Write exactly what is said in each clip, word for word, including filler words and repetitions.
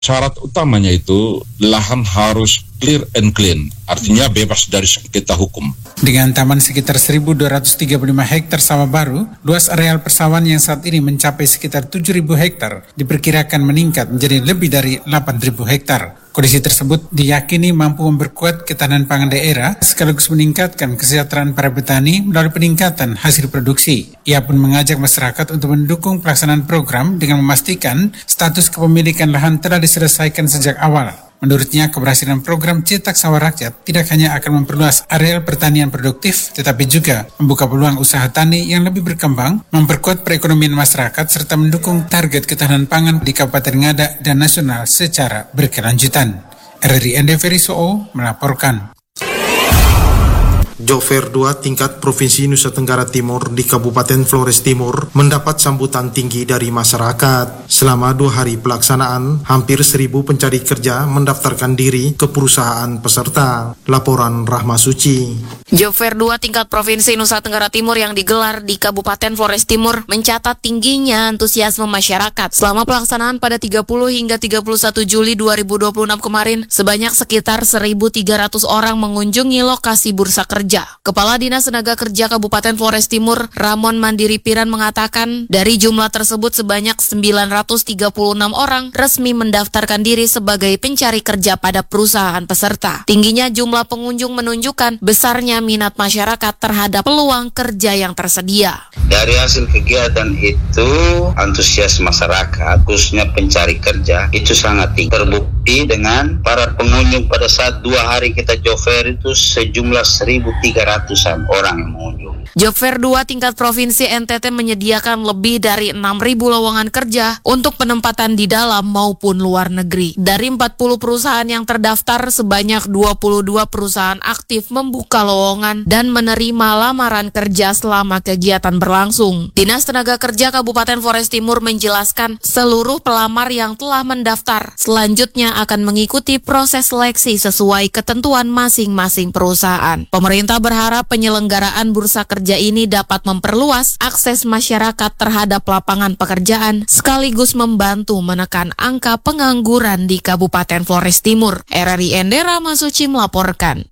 Syarat utamanya itu lahan harus clear and clean, artinya bebas dari sengketa hukum. Dengan taman sekitar seribu dua ratus tiga puluh lima hektar sawah baru, luas areal persawahan yang saat ini mencapai sekitar tujuh ribu hektar diperkirakan meningkat menjadi lebih dari delapan ribu hektar. Kondisi tersebut diyakini mampu memperkuat ketahanan pangan daerah sekaligus meningkatkan kesejahteraan para petani melalui peningkatan hasil produksi. Ia pun mengajak masyarakat untuk mendukung pelaksanaan program dengan memastikan status kepemilikan lahan telah diselesaikan sejak awal. Menurutnya, keberhasilan program Cetak Sawah Rakyat tidak hanya akan memperluas areal pertanian produktif, tetapi juga membuka peluang usaha tani yang lebih berkembang, memperkuat perekonomian masyarakat, serta mendukung target ketahanan pangan di Kabupaten Ngada dan nasional secara berkelanjutan. R R I N D Verisoo melaporkan. Jofair dua tingkat Provinsi Nusa Tenggara Timur di Kabupaten Flores Timur mendapat sambutan tinggi dari masyarakat. Selama dua hari pelaksanaan, hampir seribu pencari kerja mendaftarkan diri ke perusahaan peserta. Laporan Rahma Suci. Jofair dua tingkat Provinsi Nusa Tenggara Timur yang digelar di Kabupaten Flores Timur mencatat tingginya antusiasme masyarakat. Selama pelaksanaan pada tiga puluh hingga tiga puluh satu Juli dua ribu dua puluh enam kemarin, sebanyak sekitar seribu tiga ratus orang mengunjungi lokasi bursa kerja. Kepala Dinas Tenaga Kerja Kabupaten Flores Timur, Ramon Mandiri Piran mengatakan, dari jumlah tersebut sebanyak sembilan ratus tiga puluh enam orang resmi mendaftarkan diri sebagai pencari kerja pada perusahaan peserta. Tingginya jumlah pengunjung menunjukkan besarnya minat masyarakat terhadap peluang kerja yang tersedia. Dari hasil kegiatan itu, antusias masyarakat, khususnya pencari kerja, itu sangat tinggi. Terbukti dengan para pengunjung pada saat dua hari kita Jofair itu sejumlah seribu tiga ratusan orang yang mengunjungi. Jofair dua tingkat Provinsi N T T menyediakan lebih dari enam ribu lowongan kerja untuk penempatan di dalam maupun luar negeri. Dari empat puluh perusahaan yang terdaftar, sebanyak dua puluh dua perusahaan aktif membuka lowongan dan menerima lamaran kerja selama kegiatan berlangsung. Dinas Tenaga Kerja Kabupaten Flores Timur menjelaskan seluruh pelamar yang telah mendaftar selanjutnya akan mengikuti proses seleksi sesuai ketentuan masing-masing perusahaan. Pemerintah berharap penyelenggaraan bursa kerja Kerja ini dapat memperluas akses masyarakat terhadap lapangan pekerjaan sekaligus membantu menekan angka pengangguran di Kabupaten Flores Timur. R R I N D Rahma Suci melaporkan.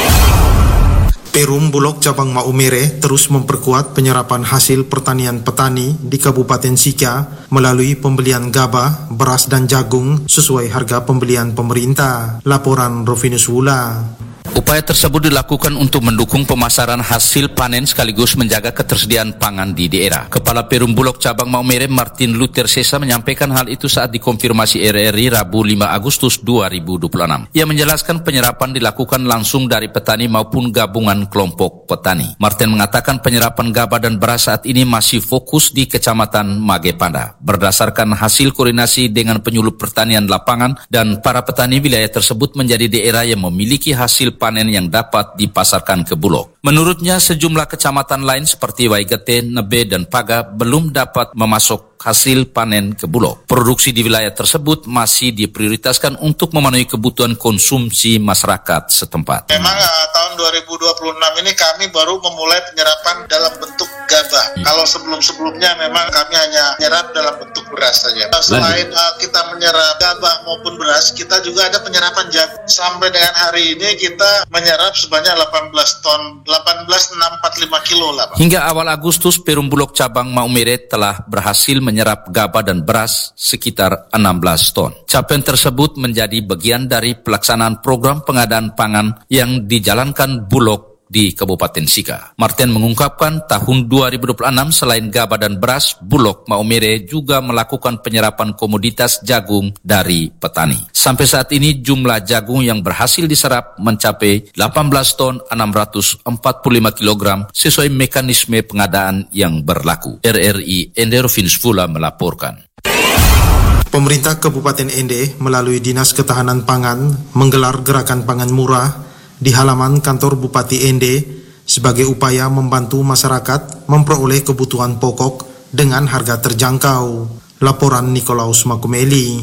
Perum Bulog Cabang Maumere terus memperkuat penyerapan hasil pertanian petani di Kabupaten Sika melalui pembelian gabah, beras dan jagung sesuai harga pembelian pemerintah. Laporan Rovinus Wula. Upaya tersebut dilakukan untuk mendukung pemasaran hasil panen sekaligus menjaga ketersediaan pangan di daerah. Kepala Perum Bulog Cabang Maumere Martin Luther Sesa menyampaikan hal itu saat dikonfirmasi R R I Rabu lima Agustus dua ribu dua puluh enam. Ia menjelaskan penyerapan dilakukan langsung dari petani maupun gabungan kelompok petani. Martin mengatakan penyerapan gabah dan beras saat ini masih fokus di Kecamatan Magepanda. Berdasarkan hasil koordinasi dengan penyuluh pertanian lapangan dan para petani, wilayah tersebut menjadi daerah yang memiliki hasil panen yang dapat dipasarkan ke Bulog. Menurutnya, sejumlah kecamatan lain seperti Waigete, Nebe, dan Paga belum dapat memasok hasil panen ke Bulog. Produksi di wilayah tersebut masih diprioritaskan untuk memenuhi kebutuhan konsumsi masyarakat setempat. Memang uh, tahun dua ribu dua puluh enam ini kami baru memulai penyerapan dalam bentuk gabah. Hmm. Kalau sebelum-sebelumnya memang kami hanya menyerap dalam bentuk beras saja. Selain uh, kita menyerap gabah maupun beras, kita juga ada penyerapan jagung. Sampai dengan hari ini kita menyerap sebanyak delapan belas ton, delapan belas enam ratus empat puluh lima kilo lah, Pak. Hingga awal Agustus, Perum Bulog Cabang Maumere telah berhasil menyerap gabah dan beras sekitar enam belas ton. Capaian tersebut menjadi bagian dari pelaksanaan program pengadaan pangan yang dijalankan Bulog di Kabupaten Sika. Martin mengungkapkan tahun dua ribu dua puluh enam selain gabah dan beras, Bulog Maumere juga melakukan penyerapan komoditas jagung dari petani. Sampai saat ini jumlah jagung yang berhasil diserap mencapai delapan belas ton enam ratus empat puluh lima kilogram sesuai mekanisme pengadaan yang berlaku. R R I Enderovinus Fula melaporkan. Pemerintah Kabupaten Ende melalui Dinas Ketahanan Pangan menggelar gerakan pangan murah di halaman kantor Bupati Ende sebagai upaya membantu masyarakat memperoleh kebutuhan pokok dengan harga terjangkau. Laporan Nikolaus Makumeli.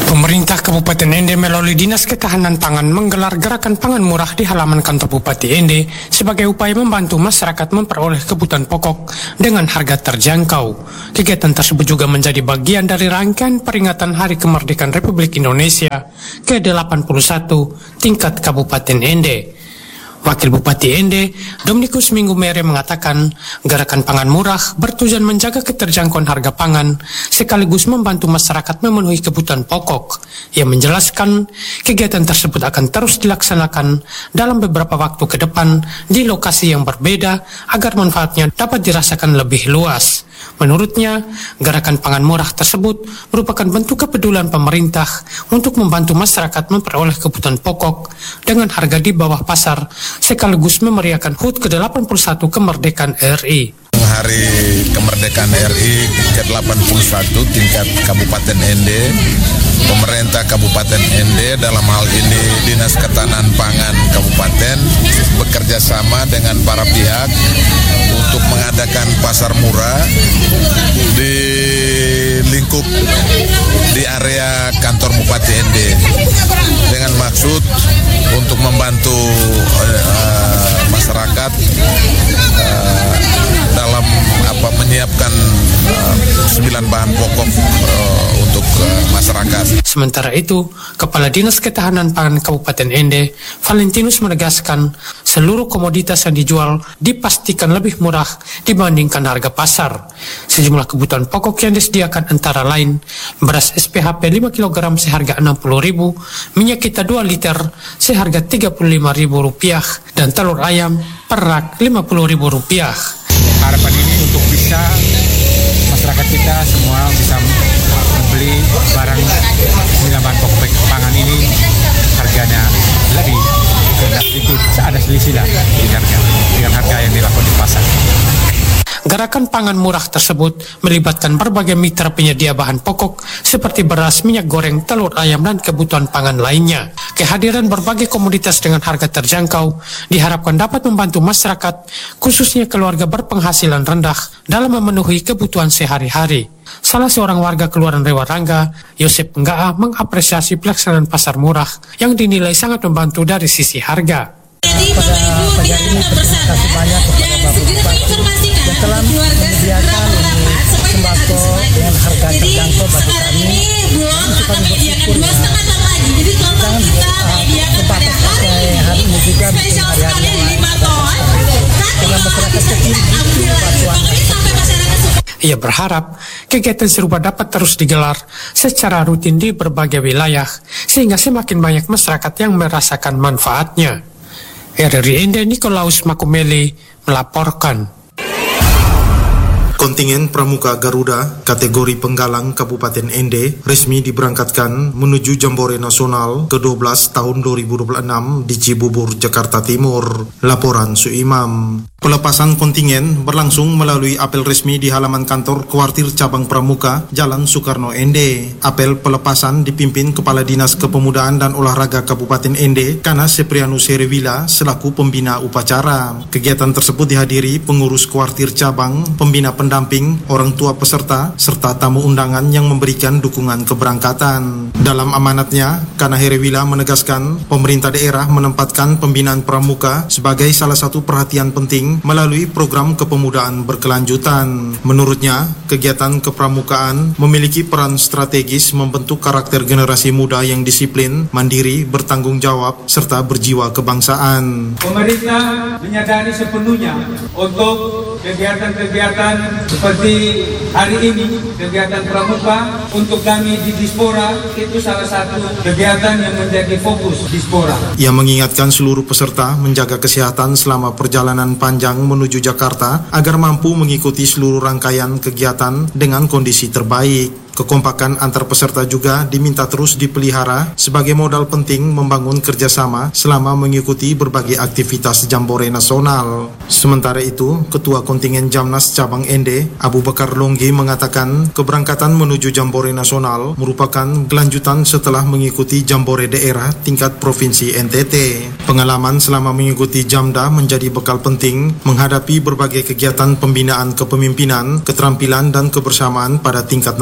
Pemerintah Kabupaten Ende melalui Dinas Ketahanan Pangan menggelar gerakan pangan murah di halaman kantor Bupati Ende sebagai upaya membantu masyarakat memperoleh kebutuhan pokok dengan harga terjangkau. Kegiatan tersebut juga menjadi bagian dari rangkaian peringatan Hari Kemerdekaan Republik Indonesia ke delapan puluh satu tingkat Kabupaten Ende. Wakil Bupati Ende, Dominikus Minggu Mere mengatakan, gerakan pangan murah bertujuan menjaga keterjangkauan harga pangan sekaligus membantu masyarakat memenuhi kebutuhan pokok. Ia menjelaskan, kegiatan tersebut akan terus dilaksanakan dalam beberapa waktu ke depan di lokasi yang berbeda agar manfaatnya dapat dirasakan lebih luas. Menurutnya, gerakan pangan murah tersebut merupakan bentuk kepedulian pemerintah untuk membantu masyarakat memperoleh kebutuhan pokok dengan harga di bawah pasar sekaligus memeriahkan H U T ke delapan puluh satu kemerdekaan R I. Hari Kemerdekaan R I ke delapan puluh satu tingkat Kabupaten Ende, pemerintah Kabupaten Ende dalam hal ini Dinas Ketahanan Pangan Kabupaten bekerja sama dengan para pihak untuk mengadakan pasar murah di lingkup di area kantor Bupati Ende dengan maksud untuk membantu uh, masyarakat uh, dalam apa menyiapkan uh, sembilan bahan pokok uh, untuk uh, masyarakat. Sementara itu, Kepala Dinas Ketahanan Pangan Kabupaten Ende, Valentinus menegaskan seluruh komoditas yang dijual dipastikan lebih murah dibandingkan harga pasar. Sejumlah kebutuhan pokok yang disediakan antara lain beras S P H P lima kilogram seharga enam puluh ribu, minyak kita dua liter seharga tiga puluh lima ribu rupiah, dan telur ayam per rak lima puluh ribu rupiah. Harapan ini untuk bisa masyarakat kita semua bisa membeli barang sembilan bahan pokok pangan ini harganya lebih sedikit, ada selisih lah dengan harga, dengan harga yang dilakukan di pasar. Gerakan pangan murah tersebut melibatkan berbagai mitra penyedia bahan pokok seperti beras, minyak goreng, telur ayam, dan kebutuhan pangan lainnya. Kehadiran berbagai komoditas dengan harga terjangkau diharapkan dapat membantu masyarakat, khususnya keluarga berpenghasilan rendah, dalam memenuhi kebutuhan sehari-hari. Salah seorang warga Kelurahan Rewarangga, Yosep Nggaa, mengapresiasi pelaksanaan pasar murah yang dinilai sangat membantu dari sisi harga. Jadi Bapak Ibu tidak tetap bersabar dan segera kami informasikan telah menyediakan sembako dengan harga terjangkau bagi kami. Belum akan menyediakan dua setengah tahun lagi. Jadi total kita menyediakan pada hari ini spesial sekali lima ton. Dengan masyarakat kecil sampai masyarakat. Ia berharap kegiatan serupa dapat terus digelar secara rutin di berbagai wilayah sehingga semakin banyak masyarakat yang merasakan manfaatnya. R R I Ende Nikolaus Makumeli melaporkan. Kontingen Pramuka Garuda kategori penggalang Kabupaten Ende resmi diberangkatkan menuju Jambore Nasional ke dua belas tahun dua ribu dua puluh enam di Cibubur, Jakarta Timur. Laporan Suimam. Pelepasan kontingen berlangsung melalui apel resmi di halaman kantor Kuartir Cabang Pramuka, Jalan Soekarno Ende. Apel pelepasan dipimpin Kepala Dinas Kepemudaan dan Olahraga Kabupaten Ende, Kana Seprianus Herewila, selaku pembina upacara. Kegiatan tersebut dihadiri pengurus Kuartir Cabang, pembina pendamping, orang tua peserta, serta tamu undangan yang memberikan dukungan keberangkatan. Dalam amanatnya, Kana Herewila menegaskan pemerintah daerah menempatkan pembinaan pramuka sebagai salah satu perhatian penting melalui program kepemudaan berkelanjutan. Menurutnya, kegiatan kepramukaan memiliki peran strategis membentuk karakter generasi muda yang disiplin, mandiri, bertanggung jawab, serta berjiwa kebangsaan. Pemerintah menyadari sepenuhnya untuk kegiatan-kegiatan seperti hari ini, kegiatan pramuka untuk kami di Dispora itu salah satu kegiatan yang menjadi fokus Dispora. Ia mengingatkan seluruh peserta menjaga kesehatan selama perjalanan panjang menuju Jakarta agar mampu mengikuti seluruh rangkaian kegiatan dengan kondisi terbaik. Kekompakan antar peserta juga diminta terus dipelihara sebagai modal penting membangun kerjasama selama mengikuti berbagai aktivitas Jambore Nasional. Sementara itu, Ketua Kontingen Jamnas Cabang Ende, Abu Bakar Longgi, mengatakan keberangkatan menuju Jambore Nasional merupakan kelanjutan setelah mengikuti Jambore daerah tingkat Provinsi N T T. Pengalaman selama mengikuti Jamda menjadi bekal penting menghadapi berbagai kegiatan pembinaan kepemimpinan, keterampilan, dan kebersamaan pada tingkat nasional.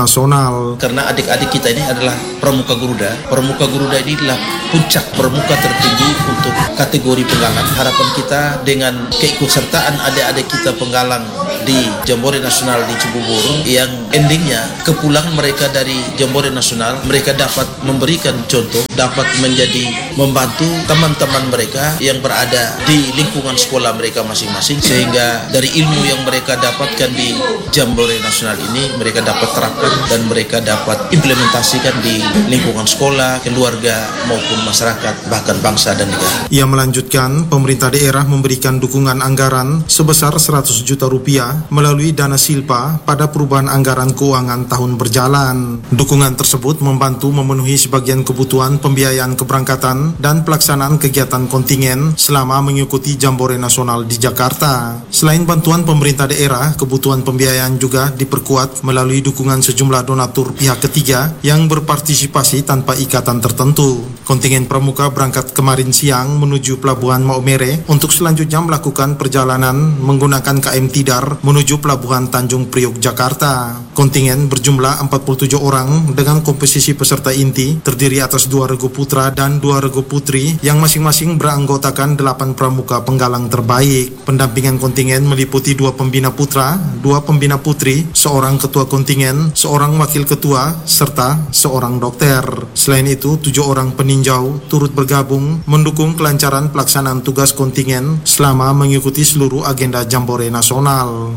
nasional. Karena adik-adik kita ini adalah pramuka Garuda. Pramuka Garuda ini adalah puncak pramuka tertinggi untuk kategori penggalang. Harapan kita dengan keikutsertaan adik-adik kita penggalang di Jambore Nasional di Cibubur, yang endingnya kepulang mereka dari Jambore Nasional, mereka dapat memberikan contoh, dapat menjadi membantu teman-teman mereka yang berada di lingkungan sekolah mereka masing-masing, sehingga dari ilmu yang mereka dapatkan di Jambore Nasional ini mereka dapat terapkan dan mereka dapat implementasikan di lingkungan sekolah, keluarga maupun masyarakat, bahkan bangsa dan negara. Ia melanjutkan, pemerintah daerah memberikan dukungan anggaran sebesar seratus juta rupiah melalui dana silpa pada perubahan anggaran keuangan tahun berjalan. Dukungan tersebut membantu memenuhi sebagian kebutuhan pembiayaan keberangkatan dan pelaksanaan kegiatan kontingen selama mengikuti Jambore Nasional di Jakarta. Selain bantuan pemerintah daerah, kebutuhan pembiayaan juga diperkuat melalui dukungan sejumlah donatur pihak ketiga yang berpartisipasi tanpa ikatan tertentu. Kontingen pramuka berangkat kemarin siang menuju Pelabuhan Maumere untuk selanjutnya melakukan perjalanan menggunakan K M Tidar menuju Pelabuhan Tanjung Priok, Jakarta. Kontingen berjumlah empat puluh tujuh orang dengan komposisi peserta inti terdiri atas dua regu putra dan dua regu putri yang masing-masing beranggotakan delapan pramuka penggalang terbaik. Pendampingan kontingen meliputi dua pembina putra, dua pembina putri, seorang ketua kontingen, seorang wakil ketua, serta seorang dokter. Selain itu, tujuh orang peninjau turut bergabung mendukung kelancaran pelaksanaan tugas kontingen selama mengikuti seluruh agenda Jambore Nasional.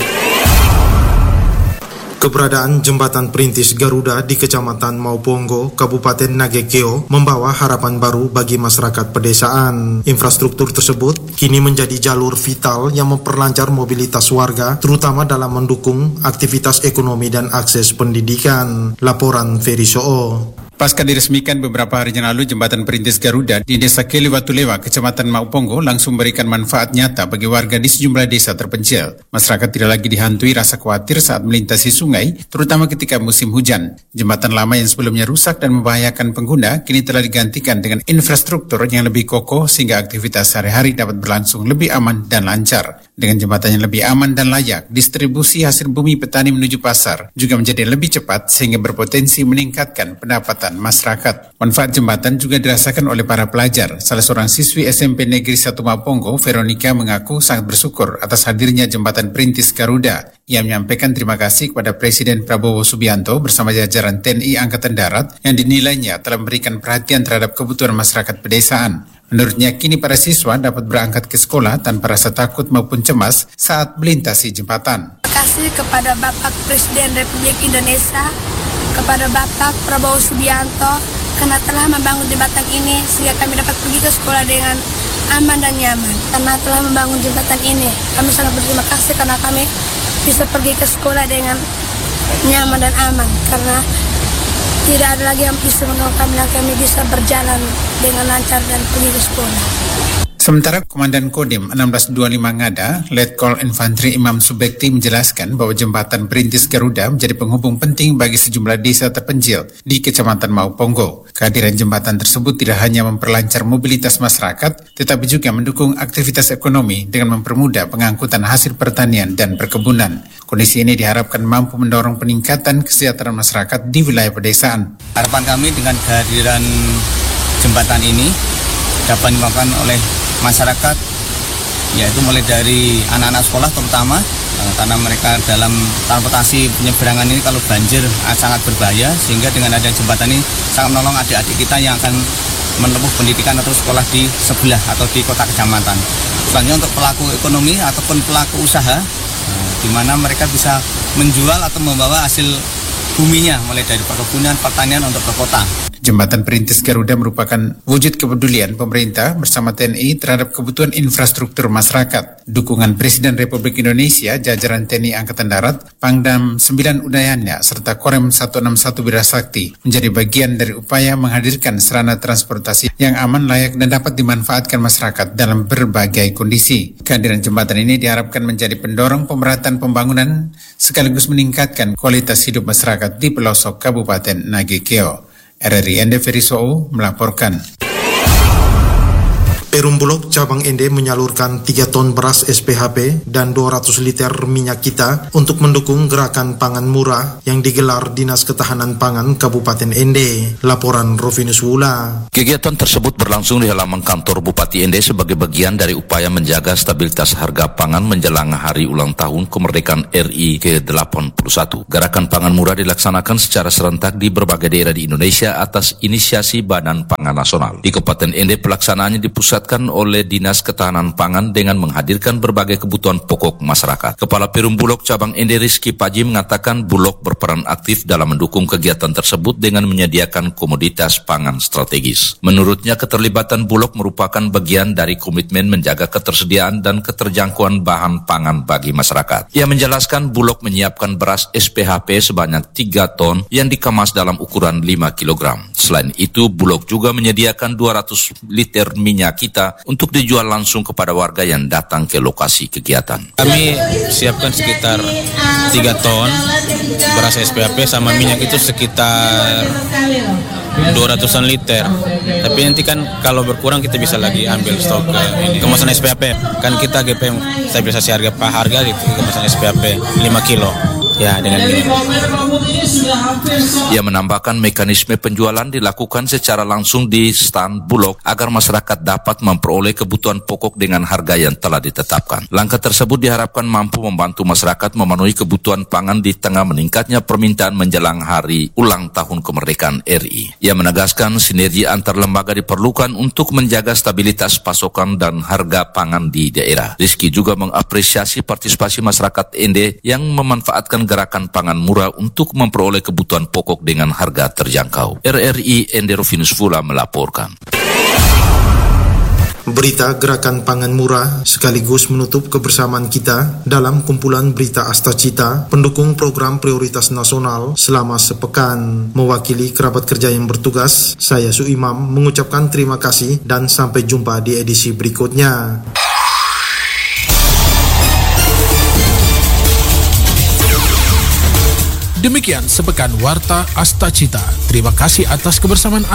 Keberadaan jembatan perintis Garuda di Kecamatan Mauponggo, Kabupaten Nagekeo membawa harapan baru bagi masyarakat pedesaan. Infrastruktur tersebut kini menjadi jalur vital yang memperlancar mobilitas warga, terutama dalam mendukung aktivitas ekonomi dan akses pendidikan. Laporan Ferry Soo. Pasca diresmikan beberapa hari yang lalu, jembatan perintis Garuda di Desa Keliwatulewa, Kecamatan Mauponggo langsung memberikan manfaat nyata bagi warga di sejumlah desa terpencil. Masyarakat tidak lagi dihantui rasa khawatir saat melintasi sungai, terutama ketika musim hujan. Jembatan lama yang sebelumnya rusak dan membahayakan pengguna kini telah digantikan dengan infrastruktur yang lebih kokoh sehingga aktivitas sehari-hari dapat berlangsung lebih aman dan lancar. Dengan jembatan yang lebih aman dan layak, distribusi hasil bumi petani menuju pasar juga menjadi lebih cepat sehingga berpotensi meningkatkan pendapatan masyarakat. Manfaat jembatan juga dirasakan oleh para pelajar. Salah seorang siswi S M P Negeri satu Mauponggo, Veronica, mengaku sangat bersyukur atas hadirnya jembatan perintis Garuda. Ia menyampaikan terima kasih kepada Presiden Prabowo Subianto bersama jajaran T N I Angkatan Darat yang dinilainya telah memberikan perhatian terhadap kebutuhan masyarakat pedesaan. Menurutnya, kini para siswa dapat berangkat ke sekolah tanpa rasa takut maupun cemas saat melintasi jembatan. Terima kasih kepada Bapak Presiden Republik Indonesia, kepada Bapak Prabowo Subianto, karena telah membangun jembatan ini sehingga kami dapat pergi ke sekolah dengan aman dan nyaman. Karena telah membangun jembatan ini, kami sangat berterima kasih karena kami bisa pergi ke sekolah dengan nyaman dan aman. Karena tidak ada lagi yang bisa menolak kami dan kami bisa berjalan dengan lancar dan pergi ke sekolah. Sementara Komandan Kodim enam belas dua puluh lima Ngada, Letkol Infantri Imam Subekti menjelaskan bahwa jembatan perintis Garuda menjadi penghubung penting bagi sejumlah desa terpencil di Kecamatan Mauponggo. Kehadiran jembatan tersebut tidak hanya memperlancar mobilitas masyarakat, tetapi juga mendukung aktivitas ekonomi dengan mempermudah pengangkutan hasil pertanian dan perkebunan. Kondisi ini diharapkan mampu mendorong peningkatan kesejahteraan masyarakat di wilayah pedesaan. Harapan kami dengan kehadiran jembatan ini dapat dimakan oleh masyarakat, yaitu mulai dari anak-anak sekolah terutama, karena mereka dalam transportasi penyeberangan ini kalau banjir sangat berbahaya, sehingga dengan ada jembatan ini sangat menolong adik-adik kita yang akan menempuh pendidikan atau sekolah di sebelah atau di kota kecamatan. Selanjutnya untuk pelaku ekonomi ataupun pelaku usaha, di mana mereka bisa menjual atau membawa hasil buminya mulai dari perkebunan, pertanian untuk ke kota. Jembatan perintis Garuda merupakan wujud kepedulian pemerintah bersama T N I terhadap kebutuhan infrastruktur masyarakat. Dukungan Presiden Republik Indonesia, jajaran T N I Angkatan Darat, Pangdam sembilan Udayana, serta Korem seratus enam puluh satu Wirasakti menjadi bagian dari upaya menghadirkan sarana transportasi yang aman, layak, dan dapat dimanfaatkan masyarakat dalam berbagai kondisi. Kehadiran jembatan ini diharapkan menjadi pendorong pemerataan pembangunan sekaligus meningkatkan kualitas hidup masyarakat di pelosok Kabupaten Nagekeo. R R I Ende Ferry Soo melaporkan. Perum Bulog cabang Ende menyalurkan tiga ton beras S P H P dan dua ratus liter minyak kita untuk mendukung gerakan pangan murah yang digelar Dinas Ketahanan Pangan Kabupaten Ende. Laporan Rovinus Wula. Kegiatan tersebut berlangsung di halaman kantor Bupati Ende sebagai bagian dari upaya menjaga stabilitas harga pangan menjelang hari ulang tahun kemerdekaan R I ke delapan puluh satu. Gerakan pangan murah dilaksanakan secara serentak di berbagai daerah di Indonesia atas inisiasi Badan Pangan Nasional. Di Kabupaten Ende pelaksanaannya dipusatkan oleh Dinas Ketahanan Pangan dengan menghadirkan berbagai kebutuhan pokok masyarakat. Kepala Perum Bulog cabang Ende Rizky Paji mengatakan Bulog berperan aktif dalam mendukung kegiatan tersebut dengan menyediakan komoditas pangan strategis. Menurutnya keterlibatan Bulog merupakan bagian dari komitmen menjaga ketersediaan dan keterjangkauan bahan pangan bagi masyarakat. Ia menjelaskan Bulog menyiapkan beras S P H P sebanyak tiga ton yang dikemas dalam ukuran lima kilogram. Selain itu Bulog juga menyediakan dua ratus liter minyak kita untuk dijual langsung kepada warga yang datang ke lokasi kegiatan. Kami siapkan sekitar tiga ton beras S P H P sama minyak itu sekitar dua ratusan liter. Tapi nanti kan kalau berkurang kita bisa lagi ambil stok ke ini. Kemasan S P H P kan kita G P M stabilisasi harga pak harga itu kemasan S P H P lima kilo. Ya, dengan ini. Ia menambahkan mekanisme penjualan dilakukan secara langsung di stand Bulog agar masyarakat dapat memperoleh kebutuhan pokok dengan harga yang telah ditetapkan. Langkah tersebut diharapkan mampu membantu masyarakat memenuhi kebutuhan pangan di tengah meningkatnya permintaan menjelang hari ulang tahun kemerdekaan R I. Ia menegaskan sinergi antar lembaga diperlukan untuk menjaga stabilitas pasokan dan harga pangan di daerah. Rizky juga mengapresiasi partisipasi masyarakat Ende yang memanfaatkan gerakan pangan murah untuk memperoleh kebutuhan pokok dengan harga terjangkau. R R I Ende Rovinus Vula melaporkan. Berita gerakan pangan murah sekaligus menutup kebersamaan kita dalam kumpulan berita Astacita pendukung program prioritas nasional selama sepekan. Mewakili kerabat kerja yang bertugas, saya Suimam mengucapkan terima kasih dan sampai jumpa di edisi berikutnya. Demikian sepekan Warta Astacita. Terima kasih atas kebersamaan